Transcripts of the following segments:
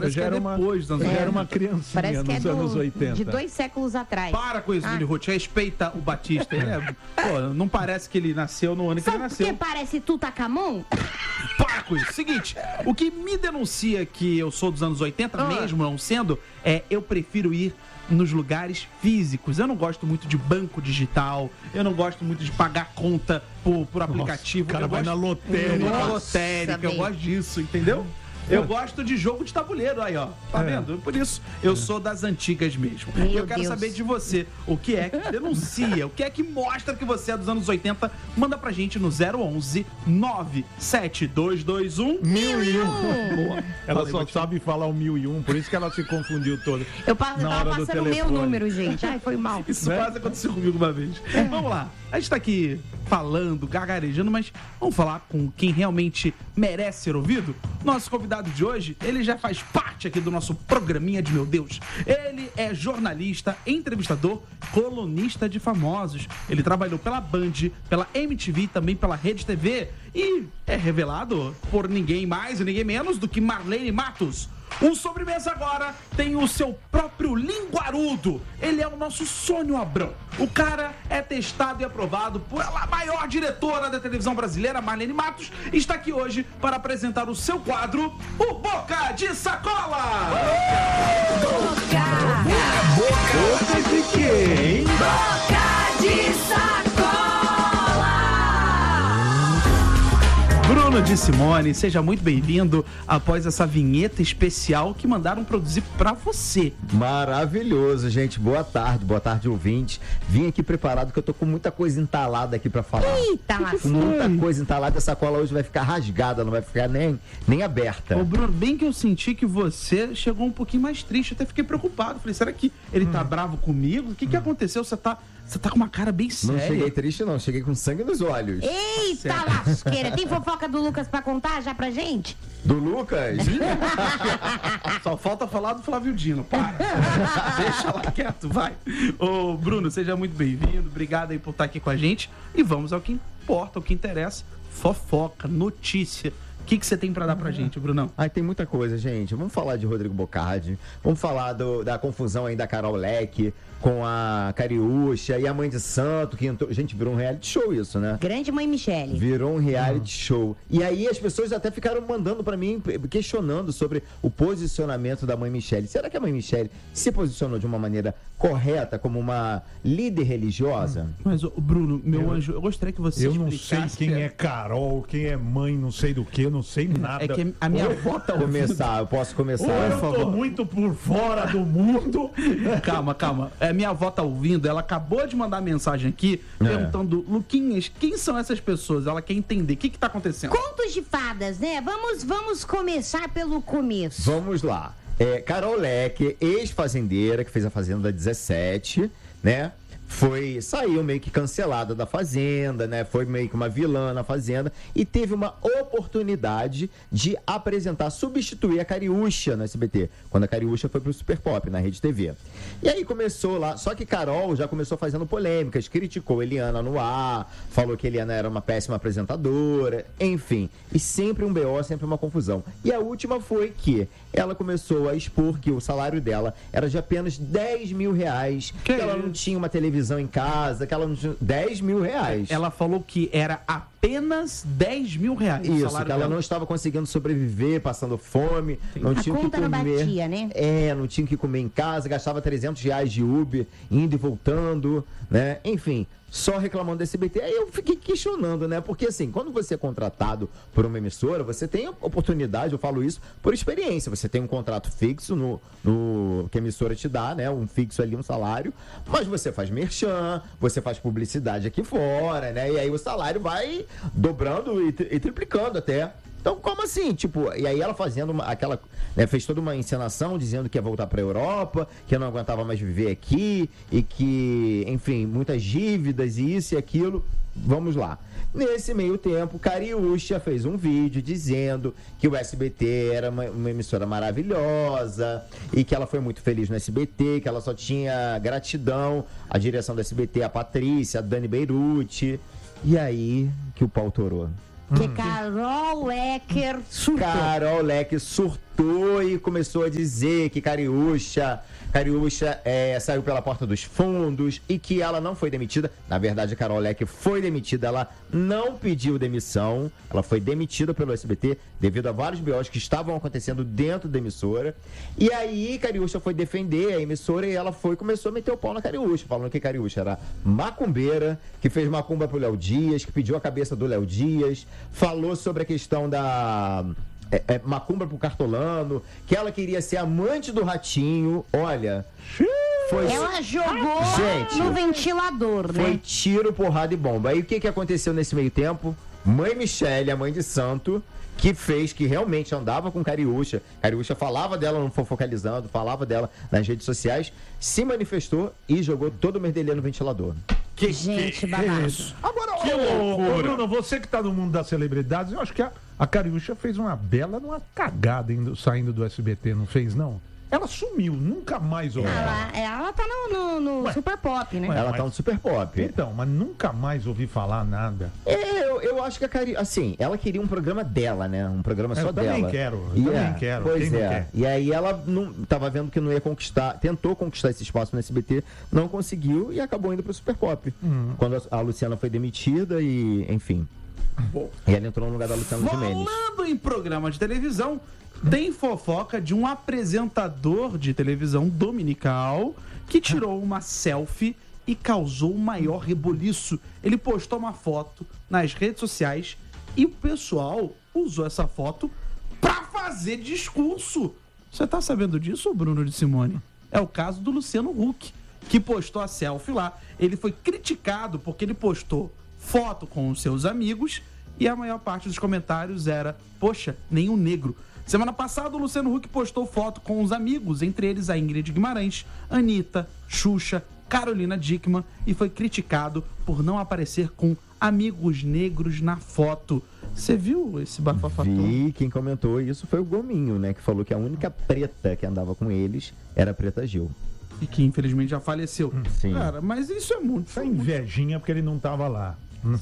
Parece que é depois dos anos 80. Eu era uma criancinha nos anos 80. De 2 séculos atrás. Para com isso, Willy Ruth. Respeita o Batista. Pô, não parece que ele nasceu no ano que ele nasceu. Porque parece Tutankhamon? Para com isso. Seguinte, o que me denuncia que eu sou dos anos 80, mesmo não sendo, eu prefiro ir nos lugares físicos. Eu não gosto muito de banco digital, eu não gosto muito de pagar conta por aplicativo. O cara vai na lotérica. Eu gosto disso, entendeu? Eu gosto de jogo de tabuleiro, aí ó, tá vendo? Por isso, eu sou das antigas mesmo. E eu quero saber de você, o que é que denuncia, o que é que mostra que você é dos anos 80, manda pra gente no 011 97221 1001. Ela só sabe falar o 1001, por isso que ela se confundiu toda. Eu tava passando o meu número, gente. Ai, foi mal. Isso quase aconteceu comigo uma vez. Vamos lá. A gente tá aqui falando, gagarejando, mas vamos falar com quem realmente merece ser ouvido? Nosso convidado de hoje, ele já faz parte aqui do nosso programinha de Meu Deus. Ele é jornalista, entrevistador, colunista de famosos. Ele trabalhou pela Band, pela MTV e também pela Rede TV. E é revelado por ninguém mais e ninguém menos do que Marlene Matos. O Sobremesa agora tem o seu próprio linguarudo. Ele é o nosso Sônia Abrão. O cara é testado e aprovado pela maior diretora da televisão brasileira, Marlene Matos, e está aqui hoje para apresentar o seu quadro, o Boca de Sacola! Boca de quem? Boca de Sacola! Bruno de Simone, seja muito bem-vindo após essa vinheta especial que mandaram produzir pra você. Maravilhoso, gente. Boa tarde, ouvintes. Vim aqui preparado que eu tô com muita coisa entalada aqui pra falar. Eita, muita coisa entalada. Essa cola hoje vai ficar rasgada, não vai ficar nem aberta. Ô, Bruno, bem que eu senti que você chegou um pouquinho mais triste. Eu até fiquei preocupado. Falei, será que ele tá bravo comigo? O que aconteceu? Você tá com uma cara bem séria. Não cheguei triste, não. Cheguei com sangue nos olhos. Eita, lasqueira. Tem fofoca do Lucas pra contar já pra gente? Do Lucas? Só falta falar do Flávio Dino. Para. Deixa lá quieto, vai. Ô, Bruno, seja muito bem-vindo. Obrigado aí por estar aqui com a gente. E vamos ao que importa, ao que interessa. Fofoca, notícia. O que você tem pra dar pra gente, Brunão? Ai, tem muita coisa, gente. Vamos falar de Rodrigo Bocardi. Vamos falar da confusão aí da Carol Leque com a Cariúcha e a Mãe de Santo, que entrou... Gente, virou um reality show isso, né? Grande Mãe Michele. Virou um reality show. E aí as pessoas até ficaram mandando pra mim, questionando sobre o posicionamento da Mãe Michele. Será que a Mãe Michele se posicionou de uma maneira correta como uma líder religiosa? Mas, Bruno, meu anjo, eu gostaria que você explicasse... Eu não sei quem é Carol, quem é mãe, não sei do que, não sei nada. É que a minha avó tá ouvindo. Eu posso começar. Eu tô muito por fora do mundo. Calma. Minha avó tá ouvindo, ela acabou de mandar mensagem aqui, perguntando, Luquinhas, quem são essas pessoas? Ela quer entender, o que tá acontecendo? Contos de fadas, né? Vamos começar pelo começo. Vamos lá. Carol Leque, ex-fazendeira, que fez a Fazenda 17, né? Saiu meio que cancelada da Fazenda, né? Foi meio que uma vilã na Fazenda e teve uma oportunidade de substituir a Cariúcha no SBT, quando a Cariúcha foi pro Super Pop, na Rede TV. E aí começou lá, só que Carol já começou fazendo polêmicas, criticou Eliana no ar, falou que Eliana era uma péssima apresentadora, enfim. E sempre um BO, sempre uma confusão. E a última foi que ela começou a expor que o salário dela era de apenas R$10 mil, que ela não tinha uma televisão em casa, que ela não tinha... R$10 mil. Ela falou que era apenas R$10 mil. Isso, que ela não estava conseguindo sobreviver, passando fome, não tinha o que comer. Não batia, né? Não tinha o que comer em casa, gastava R$300 de Uber, indo e voltando, né? Enfim, só reclamando do SBT. Aí eu fiquei questionando, né? Porque assim, quando você é contratado por uma emissora, você tem oportunidade, eu falo isso por experiência, você tem um contrato fixo que a emissora te dá, né? Um fixo ali, um salário, mas você faz merchan, você faz publicidade aqui fora, né? E aí o salário vai dobrando e triplicando até. Então, como assim? Tipo, e aí ela fazendo fez toda uma encenação dizendo que ia voltar pra Europa, que não aguentava mais viver aqui e que, enfim, muitas dívidas e isso e aquilo. Vamos lá. Nesse meio tempo, Cariúcha fez um vídeo dizendo que o SBT era uma emissora maravilhosa e que ela foi muito feliz no SBT, que ela só tinha gratidão à direção do SBT, a Patrícia, a Dani Beirute. E aí que o pau torou. Que Carol Lecker surtou. Carol Leque surtou aproveitou e começou a dizer que Cariúcha saiu pela porta dos fundos e que ela não foi demitida. Na verdade, a Carol Leque foi demitida, ela não pediu demissão, ela foi demitida pelo SBT devido a vários BOs que estavam acontecendo dentro da emissora. E aí, Cariúcha foi defender a emissora e ela começou a meter o pau na Cariúcha, falando que Cariúcha era macumbeira, que fez macumba pro Léo Dias, que pediu a cabeça do Léo Dias, falou sobre a questão da... macumba pro Cartolano, que ela queria ser amante do Ratinho. Olha, ela jogou Gente, no ventilador, né? foi tiro, porrada e bomba. Aí o que aconteceu nesse meio tempo? Mãe Michele, a mãe de santo, que realmente andava com Cariúcha. Cariúcha falava dela no Fofocalizando, falava dela nas redes sociais, se manifestou e jogou todo o merdelê no ventilador. Gente, babado. Agora, ô, Bruno, você que tá no mundo das celebridades, eu acho que a Cariúcha fez uma bela cagada saindo do SBT, não fez, não? Ela sumiu, nunca mais ouvi falar. Ela tá no Super Pop, né? Ela tá no Super Pop. Então, mas nunca mais ouvi falar nada. Eu acho que a Cariúcha, assim, ela queria um programa dela, né? Um programa só dela. Eu também quero. Pois Quem não quer? E aí ela não tava vendo que não ia conquistar, tentou conquistar esse espaço no SBT, não conseguiu e acabou indo pro Super Pop. Quando a Luciana foi demitida e, enfim. E ela entrou no lugar da Luciana Gimenez. Falando em programa de televisão, tem fofoca de um apresentador de televisão dominical que tirou uma selfie e causou o maior reboliço. Ele postou uma foto nas redes sociais e o pessoal usou essa foto pra fazer discurso. Você tá sabendo disso, Bruno de Simone? É o caso do Luciano Huck, que postou a selfie lá. Ele foi criticado porque ele postou foto com os seus amigos e a maior parte dos comentários era: poxa, nenhum negro. Semana passada, o Luciano Huck postou foto com os amigos, entre eles a Ingrid Guimarães, Anitta, Xuxa, Carolina Dickmann, e foi criticado por não aparecer com amigos negros na foto. Você viu esse bafafá? Vi, quem comentou isso foi o Gominho, né? Que falou que a única preta que andava com eles era a Preta Gil. E que infelizmente já faleceu. Sim. Cara, mas isso é muito... Essa invejinha porque ele não tava lá.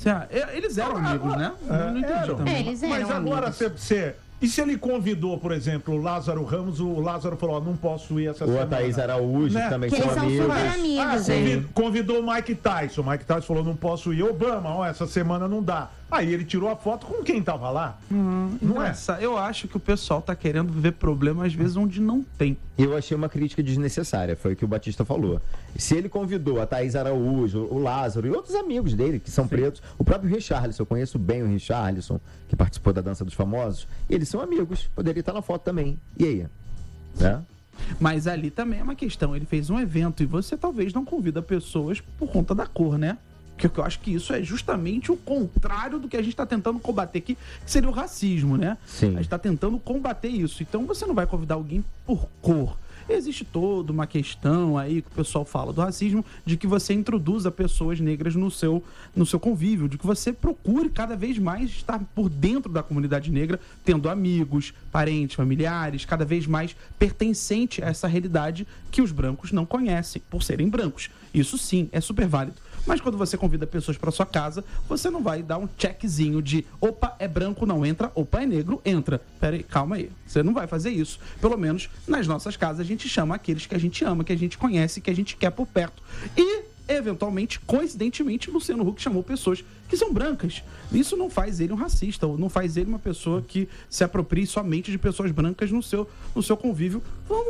Eles eram amigos, né? Eu não entendi também. Eles eram Mas agora você... E se ele convidou, por exemplo, o Lázaro Ramos, o Lázaro falou, não posso ir essa semana. Ou a Thaís Araújo, Né? também Que são eles são amigos. super amigos, Convidou o Mike Tyson. O Mike Tyson falou, não posso ir. Obama, essa semana não dá. Aí ele tirou a foto com quem tava lá. Não é? Eu acho que o pessoal tá querendo ver problema às vezes onde não tem. Eu achei uma crítica desnecessária, foi o que o Batista falou. Se ele convidou a Thaís Araújo, o Lázaro e outros amigos dele, que são pretos, o próprio Richarlison, eu conheço bem o Richarlison, que participou da Dança dos Famosos, e eles são amigos, poderia estar na foto também. E aí? Né? Mas ali também é uma questão, ele fez um evento e você talvez não convida pessoas por conta da cor, né? Porque eu acho que isso é justamente o contrário do que a gente está tentando combater aqui, que seria o racismo, né? Sim. A gente está tentando combater isso. Então você não vai convidar alguém por cor. Existe toda uma questão aí que o pessoal fala do racismo, de que você introduza pessoas negras no seu convívio, de que você procure cada vez mais estar por dentro da comunidade negra, tendo amigos, parentes, familiares, cada vez mais pertencente a essa realidade que os brancos não conhecem, por serem brancos. Isso sim, é super válido. Mas quando você convida pessoas para sua casa, você não vai dar um checkzinho de opa, é branco, não entra, opa, é negro, entra. Pera aí, calma aí. Você não vai fazer isso. Pelo menos nas nossas casas a gente chama aqueles que a gente ama, que a gente conhece, que a gente quer por perto. E, eventualmente, coincidentemente, Luciano Huck chamou pessoas que são brancas. Isso não faz ele um racista, ou não faz ele uma pessoa que se aproprie somente de pessoas brancas no seu convívio. Vamos,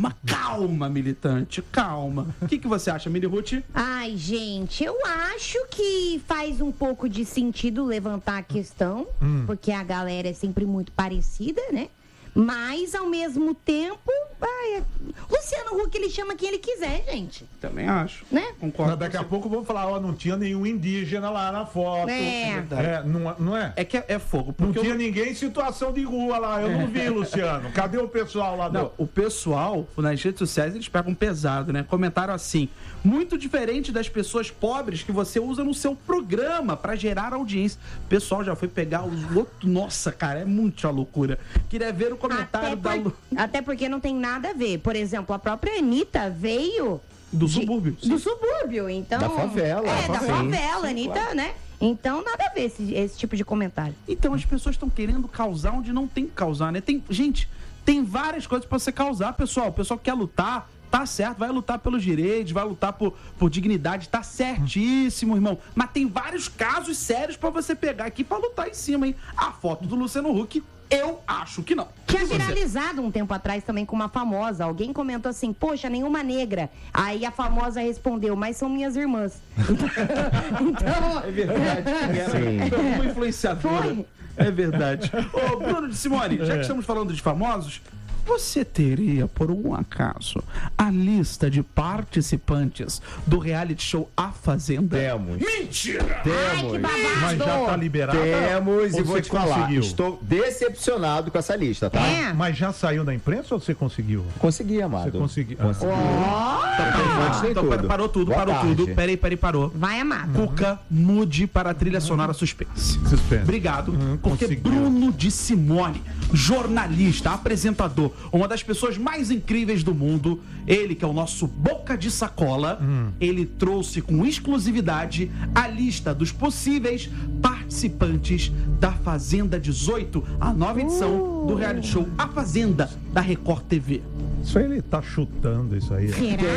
calma, militante, calma. O que você acha, Mili Ruth? Ai, gente, eu acho que faz um pouco de sentido levantar a questão, porque a galera é sempre muito parecida, né? Mas, ao mesmo tempo, Luciano Huck, ele chama quem ele quiser, gente. Também acho. Né? Concordo. Mas daqui a pouco vão falar, não tinha nenhum indígena lá na foto. Não é? É que é fogo. Não Porque tinha ninguém em situação de rua lá. Eu não vi, Luciano. Cadê o pessoal lá? Não, o pessoal, nas redes sociais, eles pegam pesado, né? Comentaram assim: muito diferente das pessoas pobres que você usa no seu programa pra gerar audiência. O pessoal já foi pegar os outros. Nossa, cara, é muita loucura. Queria ver o comentário até porque não tem nada a ver. Por exemplo, a própria Anitta veio do subúrbio. Do subúrbio, então. Da favela. Da favela, sim, Anitta, claro. né? Então, nada a ver esse tipo de comentário. Então, as pessoas estão querendo causar onde não tem que causar, né? Tem várias coisas pra você causar, pessoal. O pessoal que quer lutar, tá certo, vai lutar pelos direitos, vai lutar por dignidade, tá certíssimo, irmão. Mas tem vários casos sérios pra você pegar aqui pra lutar em cima, hein? A foto do Luciano Huck, eu acho que não. Tinha viralizado um tempo atrás também com uma famosa. Alguém comentou assim, poxa, nenhuma negra. Aí a famosa respondeu, mas são minhas irmãs. Então... É verdade. Foi uma influenciadora. Foi. É verdade. Ô, Bruno de Simone, já que estamos falando de famosos, você teria, por um acaso, a lista de participantes do reality show A Fazenda? Temos. Mentira! Ai, que Temos. babado! Mas já tá liberado? Temos, Ou e vou você te falar, conseguiu? estou decepcionado com essa lista, tá? É. Mas já saiu da imprensa ou você conseguiu? Consegui, amado. Você conseguiu. Consegui. Então, parou tudo, Boa parou tarde. tudo. Peraí, parou. Vai, amado. Cuca, mude para a trilha sonora suspense. Suspense. Obrigado, porque conseguiu. Bruno de Simone, jornalista, apresentador, uma das pessoas mais incríveis do mundo, ele que é o nosso boca de sacola, ele trouxe com exclusividade a lista dos possíveis participantes da Fazenda 18, a nova edição do reality show A Fazenda da Record TV. Isso aí ele tá chutando isso aí.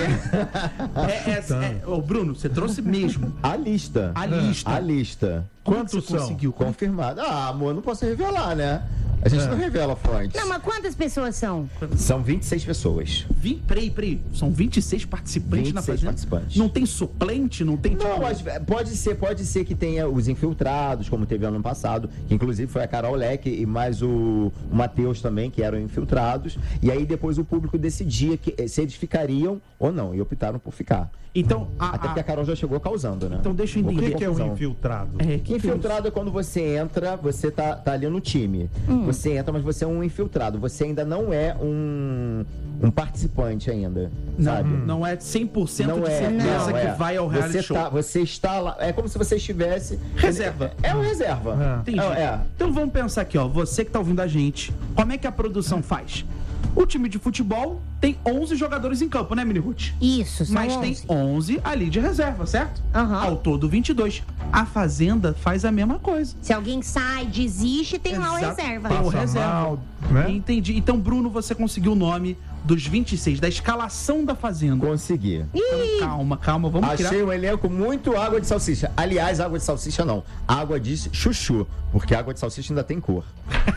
Será? Ô, Bruno, você trouxe mesmo A lista. a lista. A lista. Como que Quantos você são? conseguiu? Confirmada. Ah, amor, não posso revelar, né? A gente não revela fontes. Não, mas quantas pessoas são? São 26 pessoas. Peraí. São 26 participantes na 26 Fazenda? participantes. Não tem suplente? Não tem Não, mas pode ser que tenha os infiltrados, como teve ano passado, que inclusive foi a Carol Leque e mais o Matheus também, que eram infiltrados. E aí depois o público decidia se eles ficariam ou não, e optaram por ficar. Então, Até porque a Carol já chegou causando, né? Então deixa eu O entender. que é um confusão. infiltrado? Infiltrado é quando você entra, você tá ali no time. Você entra, mas você é um infiltrado. Você ainda não é um participante ainda, sabe? Não é 100% Não de é, certeza não, que é. vai ao reality você show. Você está lá. É como se você estivesse. Reserva. É um reserva. Entendi. É. Então vamos pensar aqui, ó. Você que tá ouvindo a gente, como é que a produção faz? O time de futebol tem 11 jogadores em campo, né, Mini Ruth? Isso, são Mas 11. tem 11 ali de reserva, certo? Aham. Ao todo 22. A Fazenda faz a mesma coisa. Se alguém sai, desiste, tem lá o Exato. reserva. Tem o Passa reserva. mal, né? Entendi. Então, Bruno, você conseguiu o nome dos 26, da escalação da Fazenda. Consegui. Então, calma, vamos criar. Achei um elenco muito água de salsicha. Aliás, água de salsicha não. Água de chuchu. Porque água de salsicha ainda tem cor.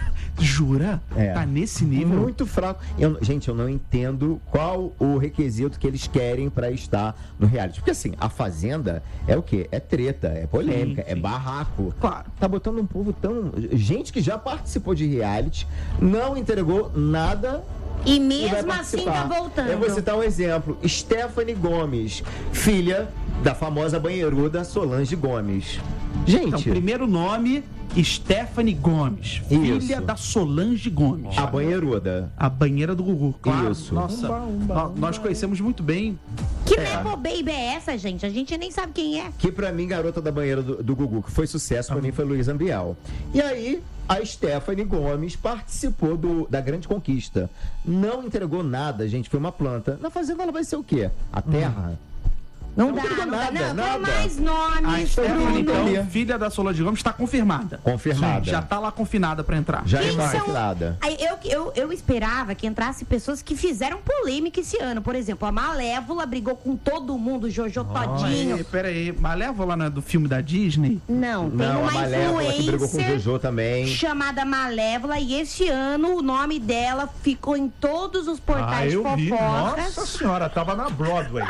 Jura? É. Tá nesse nível? Muito fraco. Gente, eu não entendo qual o requisito que eles querem pra estar no reality. Porque assim, a Fazenda é o quê? É treta, é polêmica, Sim, é sim. barraco. Claro. Tá botando um povo tão... Gente que já participou de reality, não entregou nada... E e vai mesmo assim tá participar. voltando. Eu vou citar um exemplo. Stephanie Gomes, filha da famosa banheiruda Solange Gomes. Gente... Então, primeiro nome, Stephanie Gomes, filha Isso. da Solange Gomes. A banheiruda. A banheira do Gugu, claro. Isso. Nossa, nós conhecemos muito bem. Que Nepo Baby é essa, gente? A gente nem sabe quem é. Que pra mim, garota da banheira do Gugu, que foi sucesso, pra mim foi Luiz Ambiel. E aí, a Stephanie Gomes participou da Grande Conquista. Não entregou nada, gente, foi uma planta. Na Fazenda ela vai ser o quê? A terra? Não, Não dá, entregou não dá. nada, Não, nada. tem mais A nomes. Stephanie, Bruno. então, filha da Solange Gomes, está confirmada. Confirmada. Já tá lá confinada pra entrar. Já Quem está são- confirmada. Aí, eu esperava que entrasse pessoas que fizeram polêmica esse ano. Por exemplo, a Malévola brigou com todo mundo, Jojo Todinho. Pera aí, Malévola não é do filme da Disney? Não, tem Não, a uma Malévola que brigou com o influencer Jojo também. chamada Malévola e esse ano o nome dela ficou em todos os portais de eu vi. fofocas. Nossa senhora, tava na Broadway.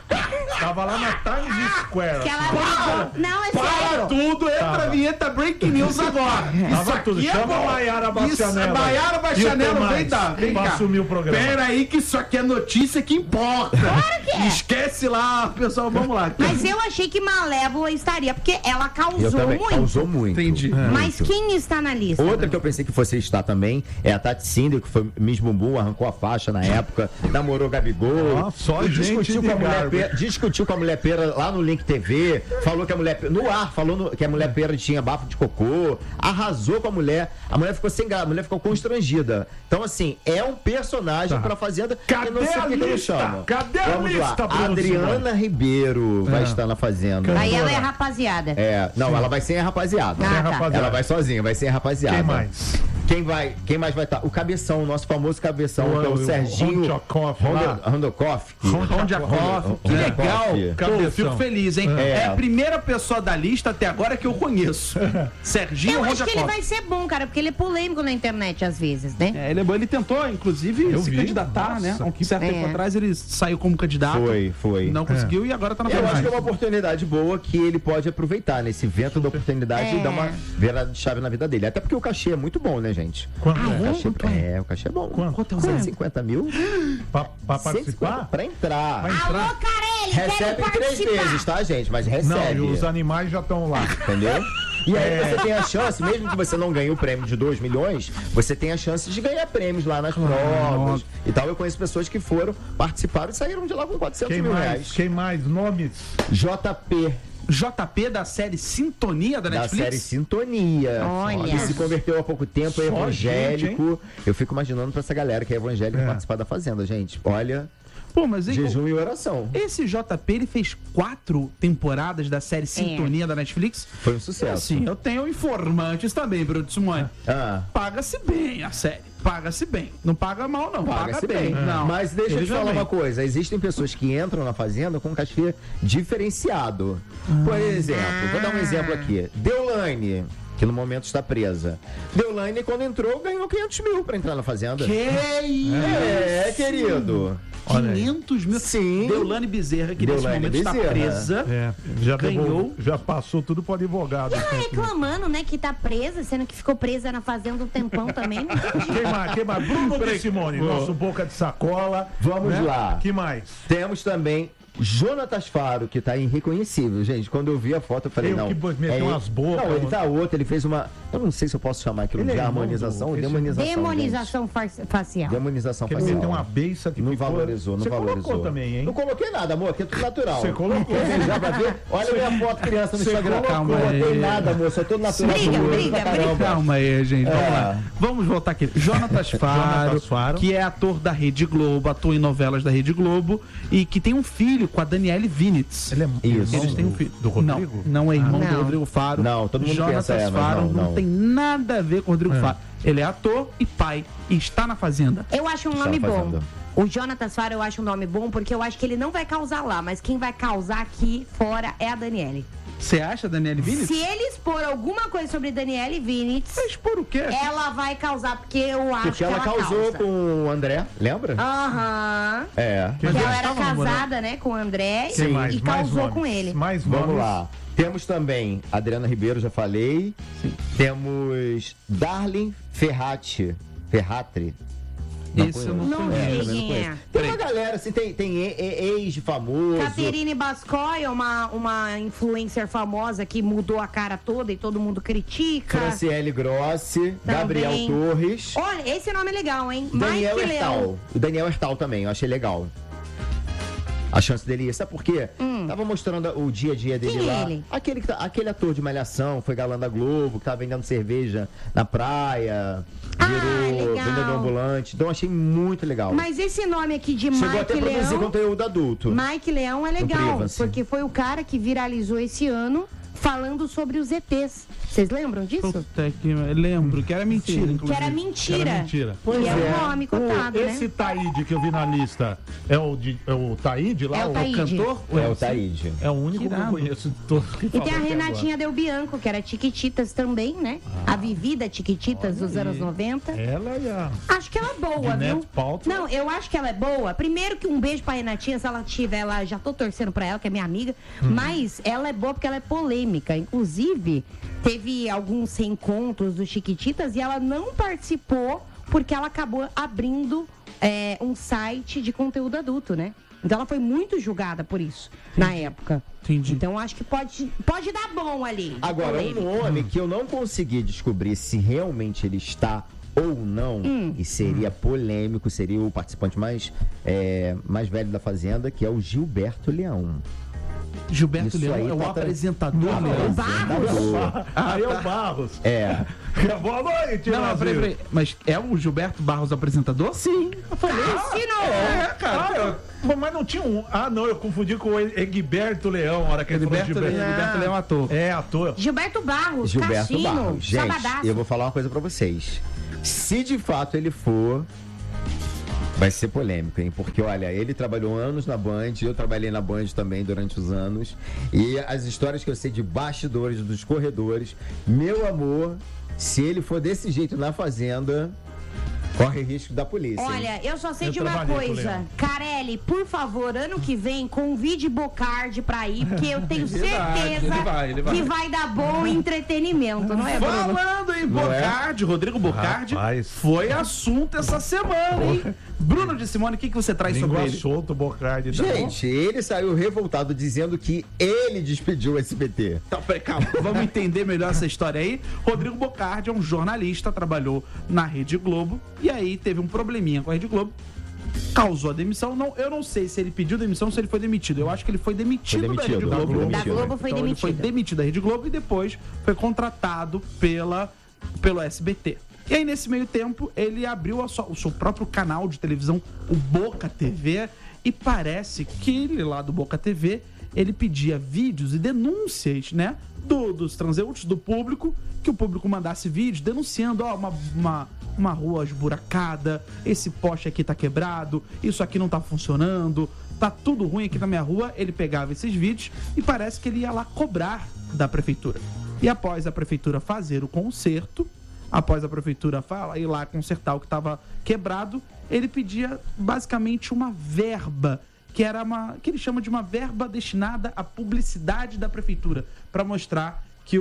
Tava lá na Times Square. Que ela assim. brigou. Não, é Para sério. tudo, entra a vinheta Breaking News agora. Tava tudo. Chama a Maiara Bastianello. Maiara Bastianello, vem Pra cá. assumir o programa. Pera aí que isso aqui é notícia que importa. Claro que é. Esquece lá, pessoal, vamos lá. Mas eu achei que Malévola estaria, porque ela Eu causou também. muito. Causou muito. Entendi. Mas quem está na lista? Outra que eu pensei que fosse estar também é a Tati Cinder, que foi Miss Bumbum, arrancou a faixa na época, namorou Gabigol. Ó, só E gente de garbo. discutiu com a mulher pera lá no Link TV, falou que a mulher no ar, falou que a mulher pera tinha bafo de cocô, arrasou com a mulher ficou sem graça, a mulher ficou constrangida. Então, assim, é um personagem pra Fazenda que eu não sei Cadê a porque que ele lista? chama. Cadê a Vamos lista, lá. Bruno Adriana Ribeiro vai estar na Fazenda. Aí ela é rapaziada. Não, ela vai sem a rapaziada. Ah, tá. rapaziada. Ela vai sozinha, vai sem a rapaziada. Quem mais? Quem mais vai estar? O Cabeção, o nosso famoso Cabeção, que é o Serginho Rondakoff. Que legal. Eu fico feliz, hein? É a primeira pessoa da lista até agora que eu conheço. Serginho Rondakoff. Eu acho que ele vai ser bom, cara, porque ele é polêmico na internet às vezes, né? Ele é bom. Ele tentou, inclusive, se candidatar, né? Há um certo tempo atrás ele saiu como candidato. Foi. Não conseguiu e agora tá na Eu acho que é uma oportunidade boa que ele pode aproveitar nesse vento da oportunidade e dar uma virada de chave na vida dele. Até porque o cachê é muito bom, né, gente? Quanto O cachê é bom. Quanto? 150 mil? Pra participar? Pra entrar. Alô, Carelli, Recebe 3 vezes, tá, gente? Mas recebe. Não, e os animais já estão lá. Entendeu? E aí você tem a chance, mesmo que você não ganhe o prêmio de 2 milhões, você tem a chance de ganhar prêmios lá nas provas e tal. Eu conheço pessoas que participaram e saíram de lá com 400 mil reais. Quem mais? Nomes? JP da série Sintonia da Netflix? Da série Sintonia. Olha. Que se converteu há pouco tempo, é evangélico. Gente, eu fico imaginando pra essa galera que é evangélica participar da Fazenda, gente. Olha... Pô, mas jejum e oração. Esse JP, ele fez 4 temporadas da série Sintonia da Netflix. Foi um sucesso. Sim, eu tenho informantes também, Bruno Simone. Paga-se bem a série. Paga-se bem. Não paga mal, não. Paga bem. Não. Mas deixa eu te falar uma coisa. Existem pessoas que entram na Fazenda com um cachê diferenciado. Por exemplo, vou dar um exemplo aqui. Deolane, que no momento está presa. Deolane, quando entrou, ganhou 500 mil pra entrar na Fazenda. Que isso? Querido. 500 mil. Sim. Deolane Bezerra, que nesse momento está presa. Ganhou. Já passou tudo pro advogado. E ela reclamando, né, que tá presa, sendo que ficou presa na Fazenda um tempão também. Quem mais? Bruno Simone, nosso boca de sacola. Vamos lá. Que mais? Temos também Jonatas Faro, que tá irreconhecível, gente. Quando eu vi a foto, eu falei, umas bocas. Não, ele tá outro, ele fez uma... Eu não sei se eu posso chamar aquilo de harmonização ou demonização facial. Demonização facial. Ele tem uma beiça que não valorizou. Você colocou também, hein? Não coloquei nada, amor, aqui é tudo natural. Você colocou. Já pra ver? Olha a minha foto, criança, no Instagram. Calma não coloquei nada, amor, só tô natural. Briga. Calma aí, gente. Vamos lá. Vamos voltar aqui. Jonatas Faro, que é ator da Rede Globo, ator em novelas da Rede Globo, e que tem um filho com a Daniele Vinitz. Ele é Eles têm um filho. Do Rodrigo? Não é irmão do Rodrigo Faro. Não, todo mundo Jonatas Faro não tem nada a ver com o Rodrigo Faro. Ele é ator e pai e está na Fazenda. Eu acho um nome bom. O Jonatas Faro eu acho um nome bom porque eu acho que ele não vai causar lá, mas quem vai causar aqui fora é a Daniele. Você acha, Daniele Vinitz? Se ele expor alguma coisa sobre Daniele Vinitz... Vai expor o quê? Ela vai causar, porque eu acho que ela causou com o André, lembra? Aham. Porque ela era casada, né, com o André e causou com ele. Vamos lá. Temos também Adriana Ribeiro, já falei. Sim. Temos Darlene Ferratri. Esse eu não conheço. Tem uma galera, assim, tem ex famoso. Caterine Bascoy, uma influencer famosa que mudou a cara toda e todo mundo critica. Franciele Grossi, Gabriel Torres. Olha, esse nome é legal, hein? Daniel Hertal. O Daniel Hertal também, eu achei legal. A chance dele ir. Sabe por quê? Tava mostrando o dia a dia dele lá. Ele? Aquele ator de Malhação, foi galã da Globo, que tava vendendo cerveja na praia, virou vendedor ambulante. Então achei muito legal. Mas esse nome aqui de Chegou Mike até a produzir conteúdo adulto. Mike Leão é legal, porque foi o cara que viralizou esse ano falando sobre os ETs. Vocês lembram disso? Puta que lembro, que era mentira, inclusive. Que era mentira. Pois e é o nome cotado, né? Esse Taíde que eu vi na lista é o Taíde lá? É o Taíde. Cantor? É o Taíde. É o único que eu conheço de todos que E tem a Renatinha Del Bianco, que era Chiquititas também, né? A vivida Chiquititas dos anos 90. Ela já... Acho que ela é boa, viu? Não, eu acho que ela é boa. Primeiro que um beijo pra Renatinha, se ela tiver, ela já tô torcendo pra ela, que é minha amiga. Mas ela é boa porque ela é polêmica. Inclusive, teve alguns reencontros do Chiquititas e ela não participou porque ela acabou abrindo um site de conteúdo adulto, né? Então ela foi muito julgada por isso, na época. Entendi. Então acho que pode dar bom ali. Agora, um nome que eu não consegui descobrir se realmente ele está ou não, e seria polêmico, seria o participante mais velho da Fazenda, que é o Gilberto Leão. Gilberto Leão é o apresentador. O Barros. É o Barros. Boa noite, não, peraí. Mas é o Gilberto Barros apresentador? Sim. Eu falei. Cara. Mas não tinha um. Não, eu confundi com o Egberto Leão, a hora que ele falou Gilberto Leão é ator. É ator. Gilberto Barros, Gilberto Cassino, Barros. Gente, Sabadaço. eu vou falar uma coisa pra vocês. Se de fato ele for, vai ser polêmico, hein? Porque, olha, ele trabalhou anos na Band, eu trabalhei na Band também durante os anos. E as histórias que eu sei de bastidores, dos corredores, meu amor, se ele for desse jeito na Fazenda, corre risco da polícia. Olha, eu só sei de uma coisa. Carelli, por favor, ano que vem, convide Bocardi pra ir, porque eu tenho certeza que vai dar bom entretenimento, não é, Bruno? Falando em Bocardi, Rodrigo Bocardi, foi assunto essa semana, hein? Bruno de Simone, o que você traz sobre ele? Solto, Bocardi. Gente, ele saiu revoltado dizendo que ele despediu o SBT. Então, peraí, calma, vamos entender melhor essa história aí. Rodrigo Bocardi é um jornalista, trabalhou na Rede Globo, e aí teve um probleminha com a Rede Globo, causou a demissão. Eu não sei se ele pediu demissão ou se ele foi demitido. Eu acho que ele foi demitido da Rede Globo. Da Globo foi demitido. Ele foi demitido da Rede Globo e depois foi contratado pelo SBT. E aí, nesse meio tempo, ele abriu o seu próprio canal de televisão, o Boca TV, e parece que ele, lá do Boca TV, ele pedia vídeos e denúncias, né, dos transeuntes, do público, que o público mandasse vídeos denunciando, uma rua esburacada, esse poste aqui tá quebrado, isso aqui não tá funcionando, tá tudo ruim aqui na minha rua. Ele pegava esses vídeos e parece que ele ia lá cobrar da prefeitura. E após a prefeitura fazer o conserto, após a prefeitura ir lá consertar o que estava quebrado, ele pedia basicamente uma verba, que ele chama de uma verba destinada à publicidade da prefeitura, para mostrar que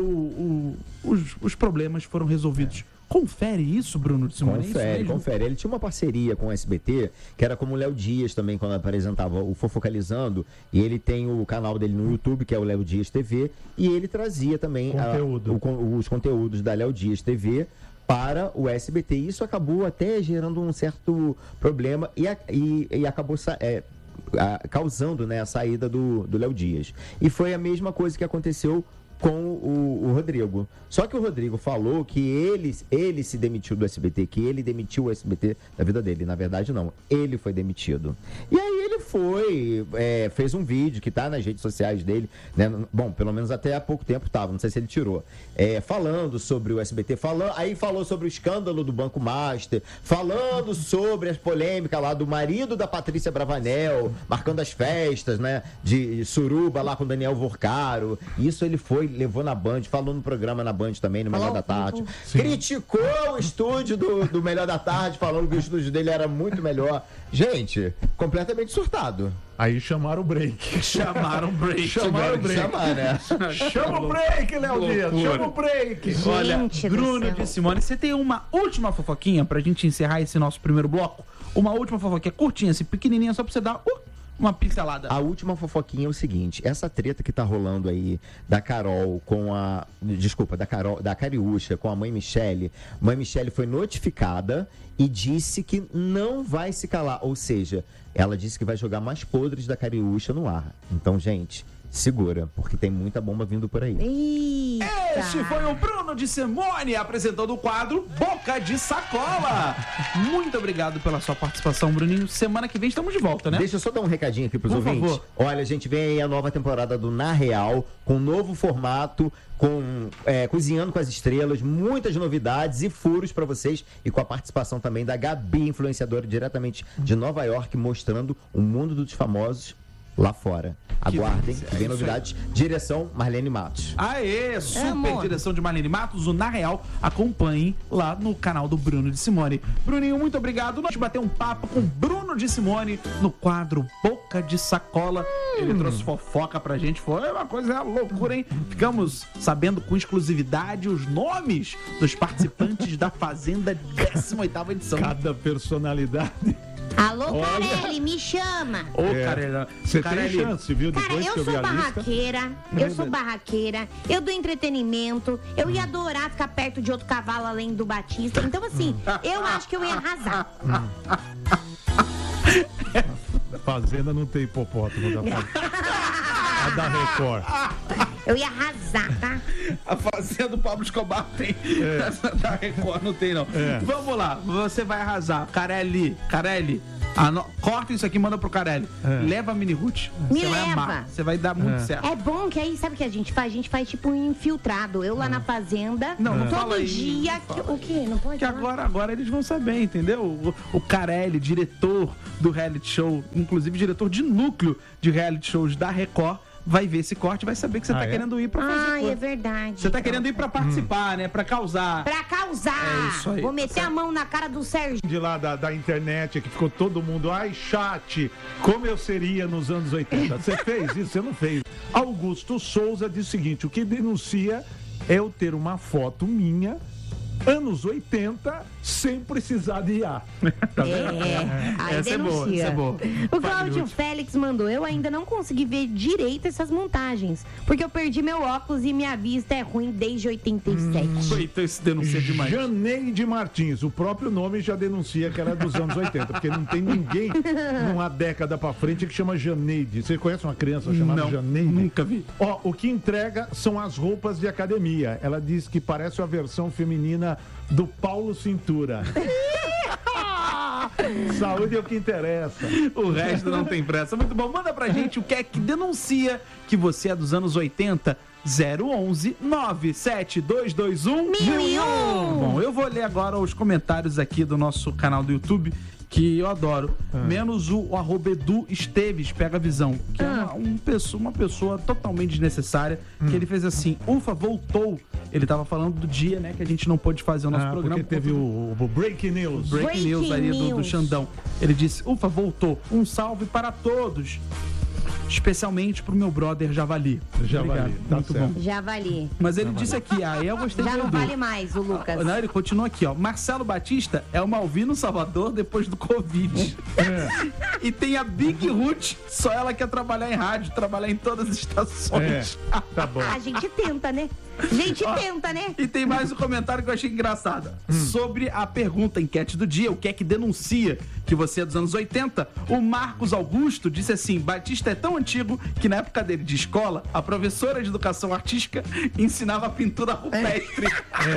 os problemas foram resolvidos. Confere isso, Bruno de Simone? Confere. Ele tinha uma parceria com o SBT, que era como o Léo Dias também, quando apresentava o Fofocalizando, e ele tem o canal dele no YouTube, que é o Léo Dias TV, e ele trazia também os conteúdos da Léo Dias TV para o SBT. E isso acabou até gerando um certo problema e acabou causando, né, a saída do Léo Dias. E foi a mesma coisa que aconteceu com o Rodrigo. Só que o Rodrigo falou que ele se demitiu do SBT, que ele demitiu o SBT da vida dele. Na verdade, não. Ele foi demitido. E aí ele fez um vídeo que tá nas redes sociais dele, né? Bom, pelo menos até há pouco tempo tava, não sei se ele tirou. Falando sobre o SBT, aí falou sobre o escândalo do Banco Master, falando sobre as polêmicas lá do marido da Patrícia Bravanel, marcando as festas, né, de suruba lá com o Daniel Vorcaro. Isso ele levou na Band, falou no programa na Band também, no Melhor da Tarde. Sim. Criticou o estúdio do Melhor da Tarde, falando que o estúdio dele era muito melhor. Gente, completamente surtado. Aí chamaram o break. Chamaram o break. Chama o break, Léo Dias. Chama o break. Gente, olha, Bruno de Simone, você tem uma última fofoquinha pra gente encerrar esse nosso primeiro bloco? Uma última fofoquinha curtinha, assim, pequenininha, só pra você dar uma pincelada. A última fofoquinha é o seguinte: essa treta que tá rolando aí da Carol com da Cariúcha com a mãe Michele. Mãe Michele foi notificada e disse que não vai se calar. Ou seja, ela disse que vai jogar mais podres da Cariúcha no ar. Então, gente, segura, porque tem muita bomba vindo por aí. Eita. Este foi o Bruno de Simone apresentando o quadro Boca de Sacola. Muito obrigado pela sua participação, Bruninho. Semana que vem estamos de volta, né? Deixa eu só dar um recadinho aqui pros ouvintes. Por favor. Olha, gente, vem aí a nova temporada do Na Real, com um novo formato, com Cozinhando com as Estrelas, muitas novidades e furos pra vocês, e com a participação também da Gabi, influenciadora diretamente de Nova York, mostrando o mundo dos famosos lá fora. Aguardem, que vem novidades. Direção Marlene Matos. Aê, super direção de Marlene Matos. O Na Real, acompanhem lá no canal do Bruno de Simone. Bruninho, muito obrigado. Nós bater um papo com Bruno de Simone no quadro Boca de Sacola. Ele trouxe fofoca pra gente. Foi uma coisa loucura, hein? Ficamos sabendo com exclusividade os nomes dos participantes da Fazenda 18ª edição. Cada personalidade. Alô, Carelli, me chama. Ô, Carelli. Você tem chance, viu? Depois que eu vi a lista. Eu sou barraqueira, eu dou entretenimento, eu ia adorar ficar perto de outro cavalo além do Batista. Então, assim, eu acho que eu ia arrasar. Fazenda não tem hipopótamo a da Record. Eu ia arrasar, tá? A Fazenda do Pablo Escobar tem. Essa da Record não tem, não. Vamos lá, você vai arrasar. Carelli, Corta isso aqui e manda pro Carelli. Leva a Mini Ruth. Me vai leva. amar. Você vai dar muito certo. É bom que aí, sabe o que a gente faz? A gente faz tipo um infiltrado. Eu lá na fazenda, Não fala todo aí, dia... O quê? Não pode Que falar? agora eles vão saber, entendeu? O Carelli, diretor do reality show, inclusive diretor de núcleo de reality shows da Record, vai ver esse corte e vai saber que você tá querendo ir pra fazer Ai, coisa. é verdade. Você tá querendo ir pra participar, né? Pra causar. Pra causar! É isso aí, Vou tá meter certo. a mão na cara do Sérgio. De lá da internet, que ficou todo mundo, ai, chat, como eu seria nos anos 80. Você fez isso? Você não fez. Augusto Souza diz o seguinte, o que denuncia é eu ter uma foto minha, anos 80, sem precisar de IA. Tá vendo? Aí Essa é boa, denuncia. essa é boa. O Cláudio Félix mandou, eu ainda não consegui ver direito essas montagens, porque eu perdi meu óculos e minha vista é ruim desde 87. Então isso denuncia demais. Janeide Martins, o próprio nome já denuncia que era dos anos 80, porque não tem ninguém numa década pra frente que chama Janeide. Você conhece uma criança chamada Não, Janeide? nunca vi. Ó, o que entrega são as roupas de academia. Ela diz que parece a versão feminina do Paulo Cintura. Saúde é o que interessa. O resto não tem pressa. Muito bom. Manda pra gente o que é que denuncia que você é dos anos 80. 011 97221 1001. Bom, eu vou ler agora os comentários aqui do nosso canal do YouTube, que eu adoro. Menos o @Edu Esteves pega a visão, que é uma pessoa totalmente desnecessária, que ele fez assim, ufa, voltou. Ele tava falando do dia, né, que a gente não pôde fazer o nosso programa. Porque teve o Breaking News. Breaking News aí do Xandão. Ele disse, ufa, voltou. Um salve para todos. Especialmente pro meu brother Javali. Javali, Obrigado. tá Muito certo. bom. Javali. Mas ele disse aqui, eu gostei Já do não Edu. vale mais o Lucas. Não, ele continua aqui, ó. Marcelo Batista é o Malvino Salvador depois do Covid. E tem a Big Ruth, só ela quer trabalhar em rádio, trabalhar em todas as estações. Tá bom. A gente tenta, né? A gente tenta, né? E tem mais um comentário que eu achei engraçado. Sobre a pergunta, enquete do dia, o que é que denuncia que você é dos anos 80? O Marcos Augusto disse assim, Batista é tão antigo que na época dele de escola, a professora de educação artística ensinava pintura rupestre.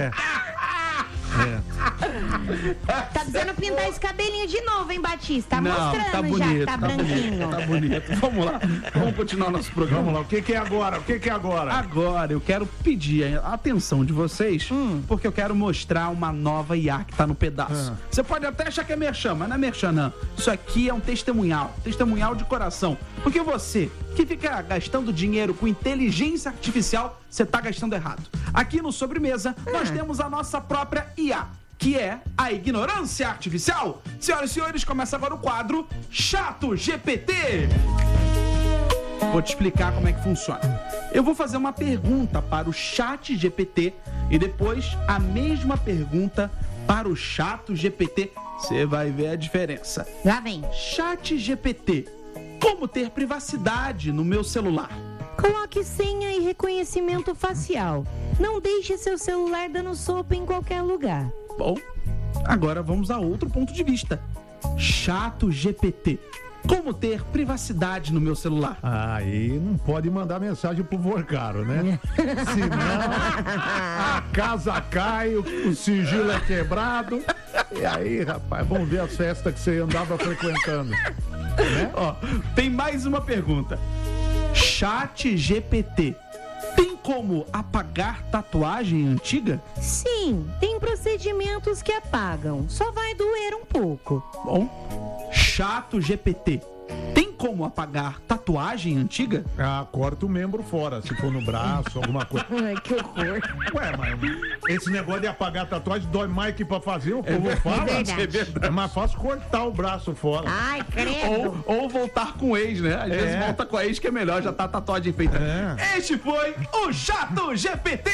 Tá precisando pintar esse cabelinho de novo, hein, Batista? Tá mostrando tá já bonito, que tá branquinho. Tá bonito. Vamos lá, vamos continuar nosso programa. Vamos lá, o que é agora? O que é agora? Agora eu quero pedir a atenção de vocês, porque eu quero mostrar uma nova IA que tá no pedaço. Você pode até achar que é merchan, mas não é merchan, não. Isso aqui é um testemunhal de coração. Porque você que fica gastando dinheiro com inteligência artificial, você tá gastando errado. Aqui no Sobremesa, nós temos a nossa própria IA, que é a ignorância artificial. Senhoras e senhores, começa agora o quadro Chato GPT. Vou te explicar como é que funciona. Eu vou fazer uma pergunta para o Chat GPT e depois a mesma pergunta para o Chato GPT. Você vai ver a diferença. Lá vem. Chat GPT. Como ter privacidade no meu celular? Coloque senha e reconhecimento facial. Não deixe seu celular dando sopa em qualquer lugar. Bom, agora vamos a outro ponto de vista. Chato GPT. Como ter privacidade no meu celular? Aí não pode mandar mensagem pro Vorcaro, né? Senão a casa cai, o sigilo é quebrado. E aí, rapaz, vamos ver as festas que você andava frequentando. Né? Ó, tem mais uma pergunta. Chat GPT. Tem como apagar tatuagem antiga? Sim, tem procedimentos que apagam. Só vai doer um pouco. Bom, Chato GPT. Tem como apagar tatuagem antiga? Ah, corta o membro fora, se for no braço, alguma coisa. Ai, que horror. Ué, mas esse negócio de apagar a tatuagem dói mais que pra fazer, o povo fala. verdade. É mais fácil cortar o braço fora. Ai, credo. Ou voltar com o ex, né? Às vezes volta com a ex que é melhor, já tá a tatuagem feita. Este foi o Chato GPT!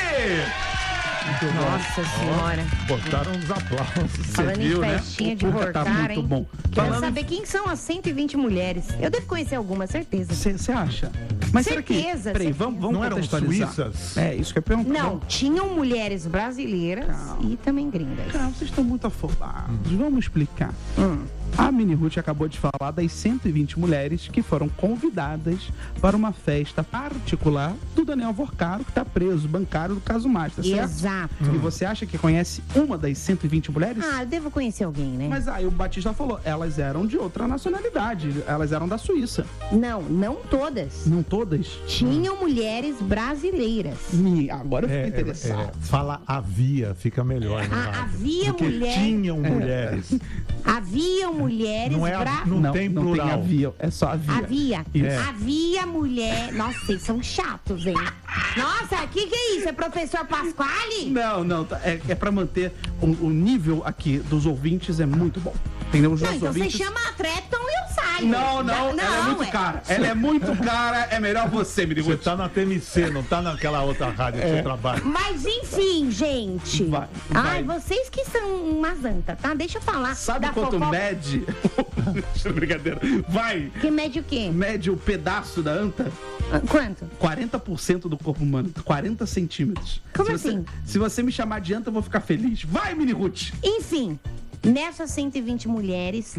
Nossa senhora. Botaram uns aplausos. Falando em viu, né? festinha de O Cuca tá Vorcar, muito hein? bom. Quero Falando- saber quem são as 120 mulheres. Eu devo conhecer algumas, certeza. Você acha? Mas será que... Certeza, Peraí, certeza. vamos Não eram contextualizar. suíças? É, isso que eu ia perguntar. Não, tinham mulheres brasileiras e também gringas. Cara, vocês estão muito afobados. Vamos explicar. A Mini Ruth acabou de falar das 120 mulheres que foram convidadas para uma festa particular do Daniel Vorcaro, que está preso, bancário do caso Master, certo? Exato. E você acha que conhece uma das 120 mulheres? Ah, eu devo conhecer alguém, né? Mas aí o Batista falou, elas eram de outra nacionalidade, elas eram da Suíça. Não todas. Não todas? Tinham mulheres brasileiras. Agora eu fiquei interessado. Fala havia, fica melhor. Né, Havia porque mulheres. tinham mulheres. Haviam mulheres Não tem plural. Tem havia, é só havia. Havia mulher. Nossa, vocês são chatos, hein? Nossa, que é isso? É professor Pasquale? Não, é pra manter o nível aqui dos ouvintes é muito bom. Entendeu? Os nossos Então ouvintes... você chama a Treton e eu saio. Não, ela é muito cara. Ela é muito cara, é melhor você, me diga. Você tá na TMC, não tá naquela outra rádio que você trabalha. Mas enfim, gente. Vai. Ai, vocês que são umas anta, tá? Deixa eu falar. Sabe da quanto fofoca. mede? Brincadeira. Vai. Que mede o quê? Mede o pedaço da anta? Quanto? 40% do corpo humano. 40 centímetros. Como assim? Se você me chamar de anta, eu vou ficar feliz. Vai, Mini Ruth. Enfim, nessas 120 mulheres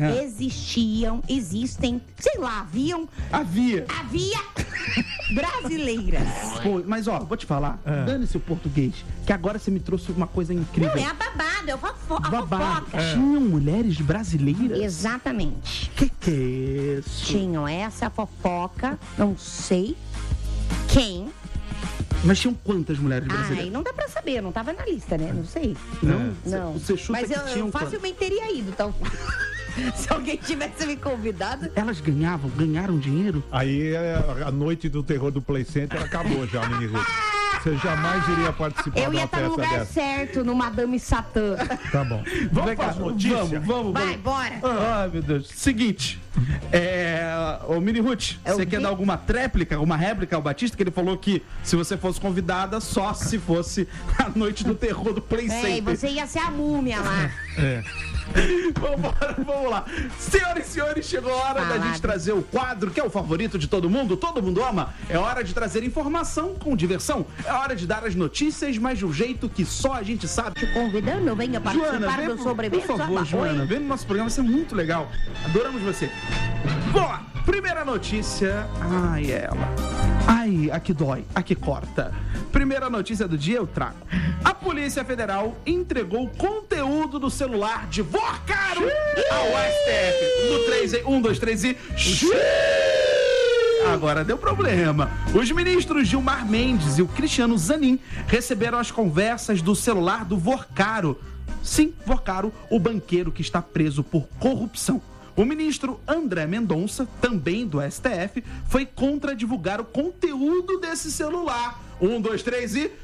existem, sei lá, Havia. havia brasileiras. Pô, mas ó, vou te falar. Dane-se o português. Que agora você me trouxe uma coisa incrível. Não, é a babada, é a Babado. fofoca. Tinham mulheres brasileiras? Exatamente. Que é isso? Tinham essa fofoca, não sei quem. Mas tinham quantas mulheres brasileiras? Ai, não dá pra saber, não tava na lista, né? Não sei. Não. Você chuta Mas que eu tinham facilmente teria ido, então. Se alguém tivesse me convidado. Elas ganharam dinheiro? Aí a noite do terror do Play Center acabou já, Mini Ruth. Você jamais iria participar Eu de ia uma estar no festa lugar dessa. certo, no Madame Satã. Tá bom. Vamos para as notícias? Vamos. Vai, bora. Ai, meu Deus. Seguinte. Ô, Mini Ruth, É o você quer quê? dar alguma réplica ao Batista? Que ele falou que se você fosse convidada, só se fosse a noite do terror do Play E Center. você ia ser a múmia lá. Vamos lá. Senhoras e senhores, chegou a hora da gente trazer o quadro que é o favorito de todo mundo ama. É hora de trazer informação com diversão. É hora de dar as notícias, mas de um jeito que só a gente sabe. Te convidando, venha participar vem, do sobremesa. por favor, Joana, vem no nosso programa, vai ser muito legal. Adoramos você. Vamos lá. Primeira notícia. Ai, ela. Ai, a que dói, a que corta. Primeira notícia do dia eu trago. A Polícia Federal entregou conteúdo do celular de Vorcaro ao STF. No 3, 1, 2, 3 e... Agora deu problema. Os ministros Gilmar Mendes e o Cristiano Zanin receberam as conversas do celular do Vorcaro. Sim, Vorcaro, o banqueiro que está preso por corrupção. O ministro André Mendonça, também do STF, foi contra divulgar o conteúdo desse celular. 1, 2, 3 e...